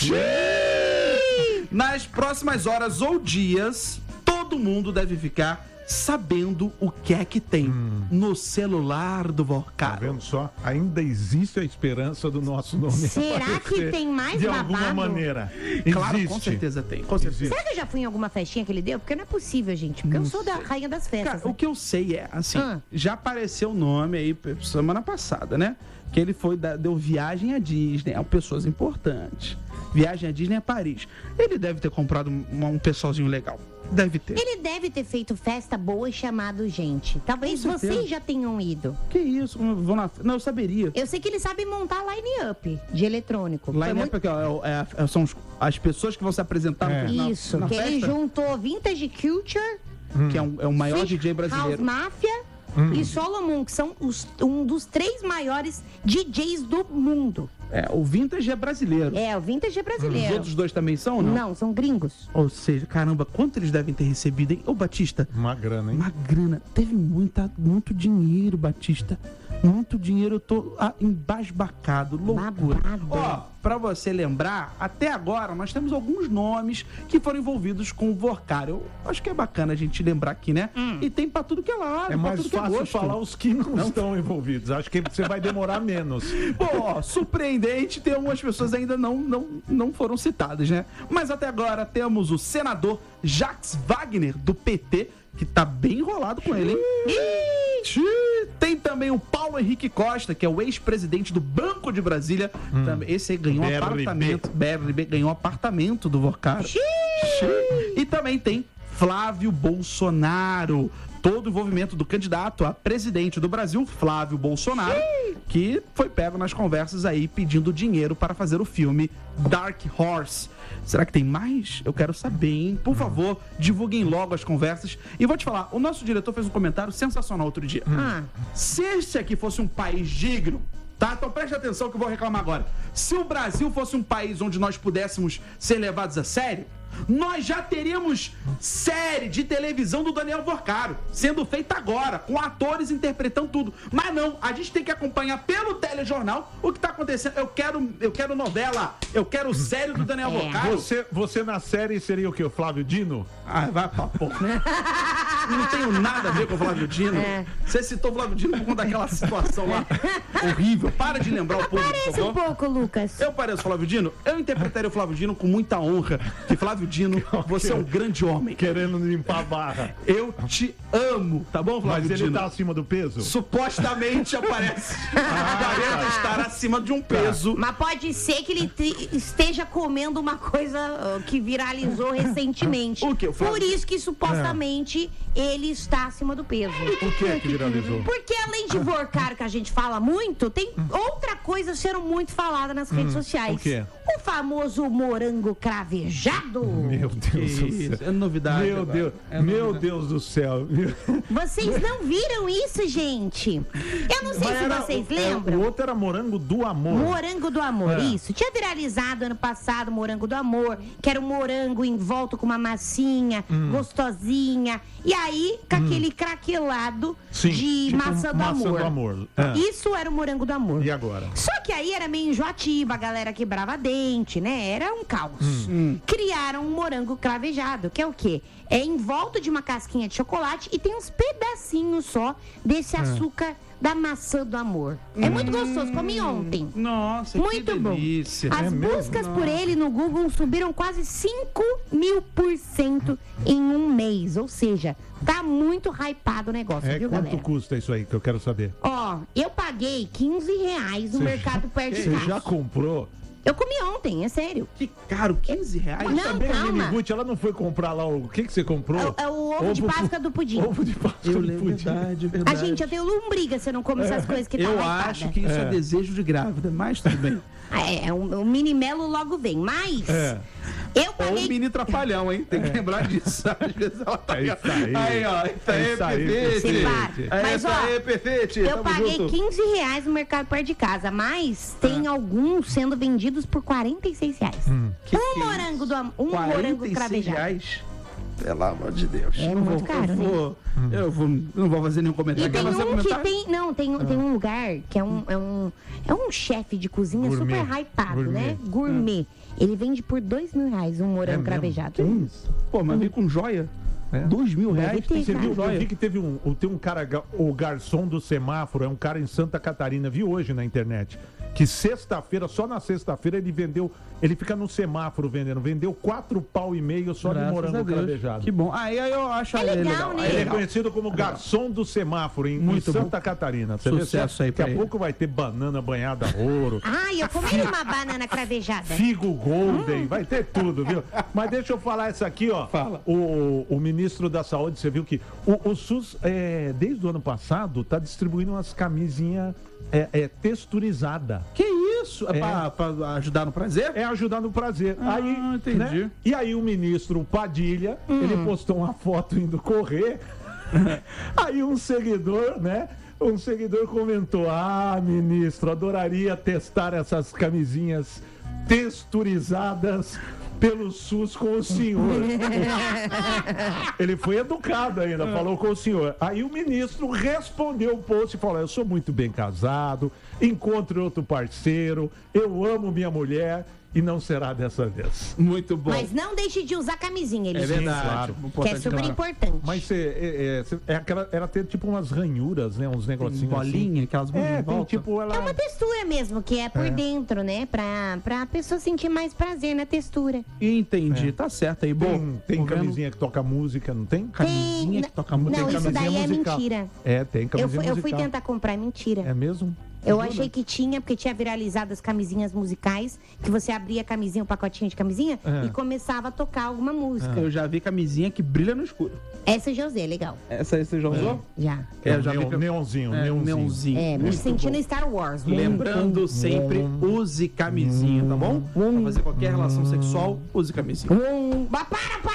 Nas próximas horas ou dias, todo mundo deve ficar sabendo o que é que tem no celular do Tá Vorcaro. vendo só? Ainda existe a esperança do nosso nome Será que aparecer tem mais de babado? alguma maneira. Claro, Existe. com certeza tem. Com certeza. Será que eu já fui em alguma festinha que ele deu? Porque não é possível, gente. Porque eu não sou da rainha das festas. Cara, o que eu sei é, assim, Ah. já apareceu o nome aí semana passada, né? Que ele deu viagem à Disney, a pessoas importantes. Viagem à Disney a Paris. Ele deve ter comprado um pessoalzinho legal. Deve ter. Ele deve ter feito festa boa e chamado gente. Talvez Com certeza. vocês já tenham ido. Que isso? Não, eu saberia. Eu sei que ele sabe montar line-up de eletrônico. Foi Line-up muito- aqui, ó, são as pessoas que vão se apresentar na Isso, na que ele festa, juntou Vintage Culture, que é o maior Sweet DJ House brasileiro. Mafia e Solomon, que são um dos 3 maiores DJs do mundo. O Vintage é brasileiro. É, o Vintage é Os brasileiro. outros dois também são ou não? Não, são gringos. Ou seja, caramba, quanto eles devem ter recebido, hein? Ô, Batista, Uma grana, hein? uma grana. Teve muito dinheiro, Batista. Muito dinheiro, eu tô embasbacado. Loucura. Babado. Ó, pra você lembrar, até agora nós temos alguns nomes que foram envolvidos com o Vorcaro. Eu acho que é bacana a gente lembrar aqui, né? E tem pra tudo que é lado, É pra mais tudo que é fácil gosto. falar os que não estão envolvidos. Acho que você vai demorar menos. Pô, ó, surpreendente, tem algumas pessoas ainda não foram citadas, né? Mas até agora temos o senador Jacques Wagner, do PT, que tá bem enrolado com ele, hein? Tem também o Paulo Henrique Costa, que é o ex-presidente do Banco de Brasília. Também, esse aí ganhou um BRB. apartamento. BRB ganhou um apartamento do Vorcaro. E também tem Flávio Bolsonaro. todo o envolvimento do candidato a presidente do Brasil, Flávio Bolsonaro, que foi pego nas conversas aí pedindo dinheiro para fazer o filme Dark Horse. Será que tem mais? Eu quero saber, hein? Por favor, divulguem logo as conversas. E vou te falar, o nosso diretor fez um comentário sensacional outro dia. Se esse aqui fosse um país digno, tá? Então preste atenção que eu vou reclamar agora. Se o Brasil fosse um país onde nós pudéssemos ser levados a sério, nós já teríamos série de televisão do Daniel Vorcaro sendo feita agora, com atores interpretando tudo. Mas não, a gente tem que acompanhar pelo telejornal o que tá acontecendo. Eu quero novela, eu quero série do Daniel Vorcaro. Você na série seria o quê? O Flávio Dino? Ah, vai pra porra. Não tenho nada a ver com o Flávio Dino. Você citou o Flávio Dino por conta daquela situação lá horrível. Para de lembrar o povo, Parece por favor. um pouco, Lucas. Eu pareço Flávio Dino? Eu interpretaria o Flávio Dino com muita honra. Que Flávio Dino, você é um grande homem. Querendo limpar a barra. Eu te amo, tá bom, Flávio Mas Dino? ele tá acima do peso? Supostamente aparece. Aparenta estar acima de um peso. Mas pode ser que ele esteja comendo uma coisa que viralizou recentemente. O quê? Por isso que supostamente ele está acima do peso. Por que viralizou? Porque além de Vorcaro, que a gente fala muito, tem outra coisa sendo muito falada nas redes sociais. O quê? O famoso morango cravejado. Meu Deus do Isso, céu. é novidade. Meu agora. Deus, É meu novidade. Deus do céu. Vocês não viram isso, gente? Eu não sei se vocês lembram. O outro era Morango do Amor. Morango do Amor, É. isso. Tinha viralizado ano passado Morango do Amor, que era um morango envolto com uma massinha, gostosinha. E aí, com aquele craquelado Sim, de tipo maçã do maçã amor. do amor. É. Isso era o Morango do Amor. E agora? Só que aí era meio enjoativo, a galera quebrava dente, né? Era um caos. Criaram um morango cravejado, que é o quê? É em volta de uma casquinha de chocolate e tem uns pedacinhos só desse açúcar da maçã do amor. É muito gostoso, comi ontem. Nossa, Muito que bom. delícia. As buscas por ele no Google subiram quase 5.000% em um mês. Ou seja, tá muito hypado o negócio, viu, Quanto galera? custa isso aí que eu quero saber? Ó, eu paguei R$15 no mercado perto de Você casa. já comprou? Eu comi ontem, é sério. Que caro, R$15? Não, Também a calma. Miniguti, ela não foi comprar lá o... O que você comprou? É o ovo de Páscoa do pudim. Ovo de Páscoa Eu do lembro, pudim. verdade, A verdade. gente, eu tenho lombriga se eu não como essas coisas que tá Eu hypada. acho que isso é desejo de grávida, mas tudo bem. O mini melo logo vem, mas É. eu Ou paguei... um mini trapalhão, hein? Tem que lembrar disso. Às vezes ela tá... É isso aí. Aí, ó. Isso aí, Isso aí, perfeito. Você para. Mas, Isso ó, aí, perfeito. Eu Tamo paguei junto. R$15 no mercado perto de casa, mas tem alguns sendo vendidos por R$46. Que Um que é morango do um morango cravejado. R$46? Pelo amor de Deus. É muito caro, Eu não vou fazer nenhum comentário. E tem Quer fazer um que comentário? tem. Não, tem um lugar que é um chefe de cozinha Gourmet. super hypado, Gourmet. né? Gourmet. Ele vende por R$2.000 um morango mesmo? cravejado. Que isso? Pô, mas vem com joia. É. R$2.000? Deve ter, Tem que cara. ser Eu joia. vi que tem um cara, o garçom do semáforo, é um cara em Santa Catarina, vi hoje na internet, que sexta-feira, só na sexta-feira, ele fica no semáforo vendeu 4,5 pau só Graças de a morango Deus. cravejado. Que bom. Aí eu acho É ele legal, né? Ele é legal. conhecido como garçom do semáforo em Muito Santa Catarina. Você Sucesso vê? aí Daqui pra a ele. pouco vai ter banana banhada a ouro, Eu comi uma banana cravejada. figo golden, vai ter tudo, viu? Mas deixa eu falar isso aqui, ó. Fala. O ministro da Saúde, você viu que o SUS, desde o ano passado, tá distribuindo umas camisinhas texturizadas. Que isso? É pra ajudar no prazer? É ajudar no prazer. Aí, entendi. né? E aí o ministro Padilha, ele postou uma foto indo correr. Aí um seguidor, né? Um seguidor comentou: ministro, adoraria testar essas camisinhas texturizadas pelo SUS com o senhor. Ele foi educado ainda, falou com o senhor. Aí o ministro respondeu o post e falou: eu sou muito bem casado, encontre outro parceiro, eu amo minha mulher e não será dessa vez. Muito bom. Mas não deixe de usar camisinha, ele É disse. verdade. claro. Que é super importante. Mas ela tem tipo umas ranhuras, né? Uns negocinhos Bolinha, aquelas assim. bolinhas em Tem volta. tipo ela... É uma textura mesmo, que é por dentro, né? Pra pessoa sentir mais prazer na textura. Entendi, tá certo aí. Bom, Tem tô vendo camisinha que toca música, não tem? Camisinha que toca música. Não, Tem isso camisinha daí é musical. mentira. Tem camisinha Eu fui musical. tentar comprar, é mentira. É mesmo? Eu achei que tinha, porque tinha viralizado as camisinhas musicais, que você abria a camisinha, o pacotinho de camisinha, e começava a tocar alguma música. Eu já vi camisinha que brilha no escuro. Essa eu já usei, legal. Essa aí você já usou? Já. Eu já vi que... Neonzinho. Me Muito sentindo bom. Star Wars. Lembrando sempre, use camisinha, tá bom? Pra fazer qualquer relação sexual, use camisinha. Para!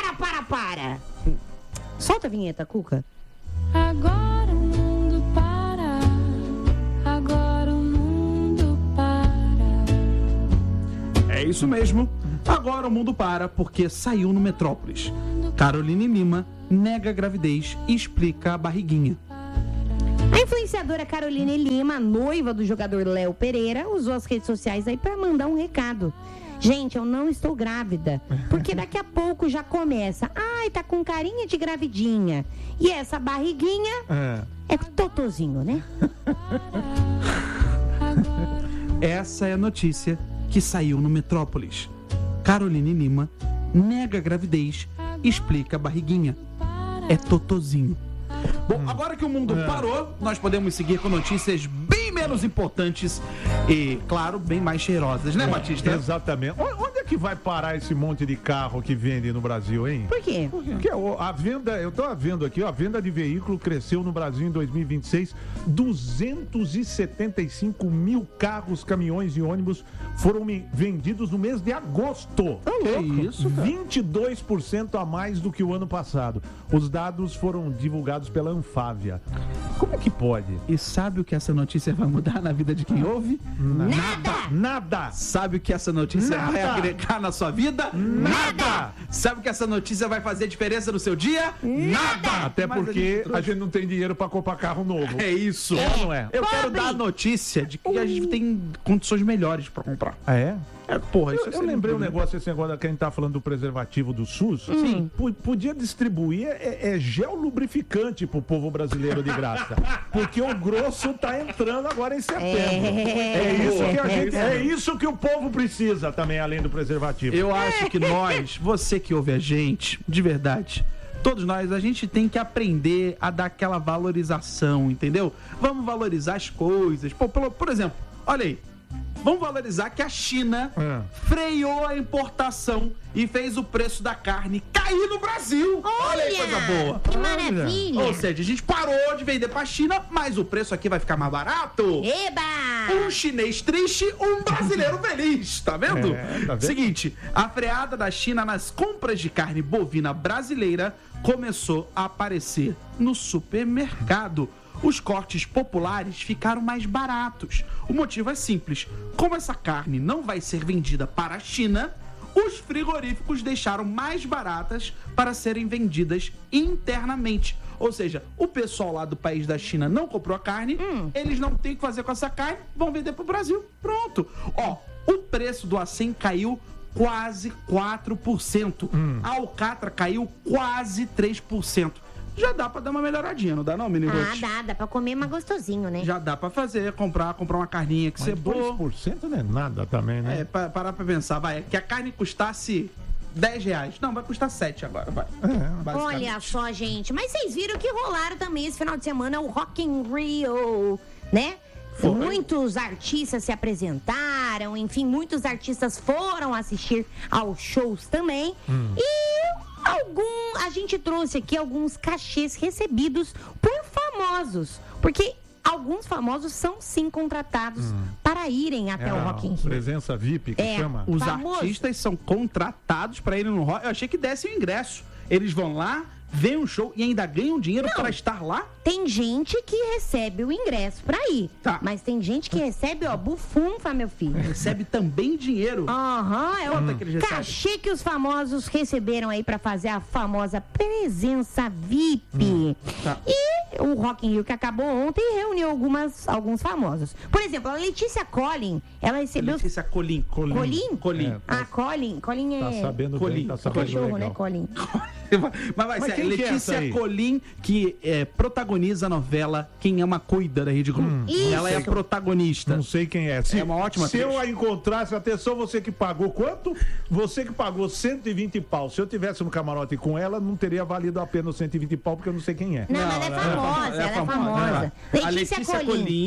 Solta a vinheta, Cuca. Agora o mundo para, agora o mundo para. É isso mesmo. Agora o mundo para porque saiu no Metrópolis. Caroline Lima nega a gravidez e explica a barriguinha. A influenciadora Caroline Lima, noiva do jogador Léo Pereira, usou as redes sociais aí para mandar um recado. Gente, eu não estou grávida, porque daqui a pouco já começa. Ai, tá com carinha de gravidinha. E essa barriguinha é totozinho, né? Essa é a notícia que saiu no Metrópolis. Caroline Lima nega a gravidez e explica a barriguinha. É totozinho. Bom, agora que o mundo parou, nós podemos seguir com notícias bem menos importantes e, claro, bem mais cheirosas, né, Batista? Exatamente. Onde é que vai parar esse monte de carro que vende no Brasil, hein? Por quê? Porque a venda, eu tô vendo aqui, ó, a venda de veículo cresceu no Brasil em 2026, 275 mil carros, caminhões e ônibus foram vendidos no mês de agosto. Que isso, cara? 22% a mais do que o ano passado. Os dados foram divulgados pela Anfávia. Como é que pode? E sabe o que essa notícia vai mudar na vida de quem ouve? Nada! Sabe o que essa notícia Nada. vai agregar na sua vida? Nada! Sabe o que essa notícia vai fazer diferença no seu dia? Nada! Até Mas porque a gente não tem dinheiro pra comprar carro novo. É isso. É ou não é? Eu quero dar a notícia de que a gente tem condições melhores pra comprar. Ah, é? Porra, isso Eu lembrei um negócio, esse negócio que a gente tá falando do preservativo do SUS. Sim. Podia distribuir gel lubrificante pro povo brasileiro de graça. Porque o grosso tá entrando agora em setembro. É isso que o povo precisa também, além do preservativo. Eu acho que nós, você que ouve a gente, de verdade, todos nós, a gente tem que aprender a dar aquela valorização, entendeu? Vamos valorizar as coisas. Por exemplo, olha aí. Vamos valorizar que a China freou a importação e fez o preço da carne cair no Brasil. Olha aí, coisa boa. Que maravilha! Ou seja, a gente parou de vender pra China, mas o preço aqui vai ficar mais barato. Eba! Um chinês triste, um brasileiro feliz. Tá vendo? Tá vendo? Seguinte, a freada da China nas compras de carne bovina brasileira começou a aparecer no supermercado. Os cortes populares ficaram mais baratos. O motivo é simples. Como essa carne não vai ser vendida para a China, os frigoríficos deixaram mais baratas para serem vendidas internamente. Ou seja, o pessoal lá do país da China não comprou a carne, eles não têm o que fazer com essa carne, vão vender para o Brasil. Pronto. Ó, o preço do acém caiu quase 4%. A alcatra caiu quase 3%. Já dá pra dar uma melhoradinha, não dá não, menino? Dá pra comer mais gostosinho, né? Já dá pra fazer, comprar uma carninha que você boa. 2% não é nada também, né? Parar pra pensar, vai, que a carne custasse R$10. Não, vai custar 7 agora, vai. Olha só, gente, mas vocês viram que rolaram também esse final de semana o Rock in Rio, né? Muitos artistas se apresentaram, enfim, muitos artistas foram assistir aos shows também. E a gente trouxe aqui alguns cachês recebidos por famosos, porque alguns famosos são sim contratados para irem até o Rock in Rio. Presença VIP que chama. Os famoso. artistas são contratados para irem no Rock. Eu achei que dessem o ingresso. Eles vão lá, veem um show e ainda ganham dinheiro para estar lá? Tem gente que recebe o ingresso pra ir. Tá. Mas tem gente que recebe, bufunfa, meu filho. Recebe também dinheiro. É Quanto é que eles o recebem? cachê que os famosos receberam aí pra fazer a famosa presença VIP. Tá. E o Rock in Rio que acabou ontem reuniu alguns famosos. Por exemplo, a Letícia Collin, ela recebeu... Letícia Colin. Colin? Colin. Colin é... Tá sabendo Colin. bem, tá sabendo Cachorro, legal. né, Colin? Mas vai ser quem que é essa Letícia aí? Colin, que protagoniza a novela Quem Ama Cuida da Rede Globo. Isso. Ela é a protagonista. Não sei quem é. É uma ótima Se atriz. eu a encontrasse, atenção, você que pagou quanto? Você que pagou 120 pau. Se eu tivesse no camarote com ela, não teria valido a pena os 120 pau, porque eu não sei quem é. Não, mas ela é famosa, ela é famosa. A Letícia Colin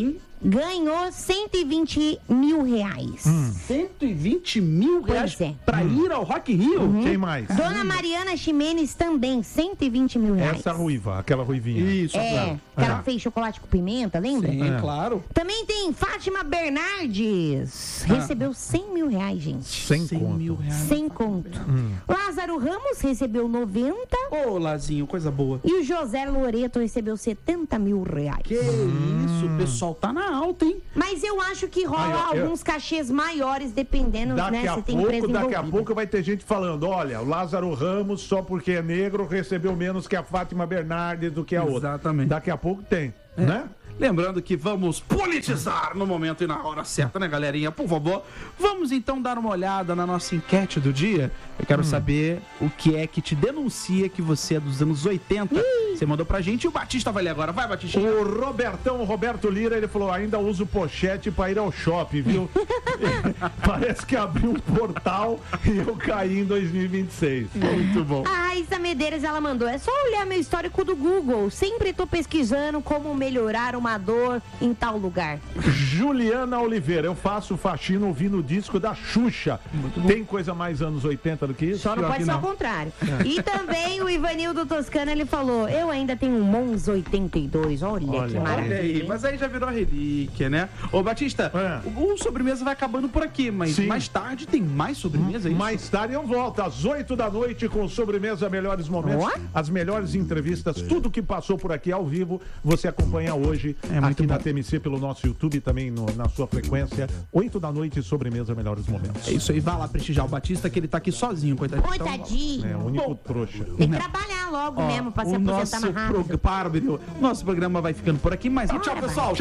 ganhou 120 mil reais. 120 mil reais Pois é. pra ir ao Rock in Rio? Quem mais? Dona Mariana Ximenes também, 120 mil reais. Essa ruiva, aquela ruivinha. Isso, É, que ela fez chocolate com pimenta, lembra? Sim, claro. Também tem Fátima Bernardes. Recebeu 100 mil reais, gente. 100 100 conto. mil reais. 100 conto. Lázaro Ramos recebeu 90. Ô, Lazinho, coisa boa. E o José Loreto recebeu 70 mil reais. Que isso, o pessoal tá na alta, hein? Mas eu acho que rola Aí, ó, alguns cachês maiores, dependendo, né? Daqui a Se tem empresa pouco envolvida. vai ter gente falando, olha, o Lázaro Ramos, só porque é negro, recebeu menos que a Fátima Bernardes do que a outra. Exatamente. Daqui a pouco tem, né? Lembrando que vamos politizar no momento e na hora certa, né, galerinha? Por favor, vamos então dar uma olhada na nossa enquete do dia. Eu quero saber o que é que te denuncia que você é dos anos 80. Você mandou pra gente e o Batista vai ler agora. Vai, Batista. O Roberto Lira, ele falou, ainda uso pochete pra ir ao shopping, viu? Parece que abriu um portal e eu caí em 2026. Muito bom. A Raíssa Medeiros, ela mandou, é só olhar meu histórico do Google. Sempre tô pesquisando como melhorar uma dor em tal lugar. Juliana Oliveira, eu faço faxina ouvindo o disco da Xuxa. Tem coisa mais anos 80 do que isso? Só não Pior pode que ser não. ao contrário. E também o Ivanildo Toscano, ele falou, eu ainda tenho um Mons 82. Olha que Olha maravilha. Olha aí, mas aí já virou relíquia, né? Ô, Batista, o sobremesa vai acabando por aqui, mas Sim. mais tarde tem mais sobremesa, é isso? Mais tarde eu volto, às 8 da noite, com Sobremesa Melhores Momentos, Ó. as melhores entrevistas, tudo que passou por aqui ao vivo, você acompanha hoje muito aqui na bom. TMC, pelo nosso YouTube, também na sua frequência, 8 da noite, Sobremesa Melhores Momentos. É isso aí, vai lá prestigiar o Batista, que ele tá aqui sozinho, coitadinho. Então, Coitadinho. É, o único trouxa. Tem que trabalhar logo mesmo pra se o aposentar nosso mais rápido. nosso programa vai ficando por aqui, mas tchau, pessoal.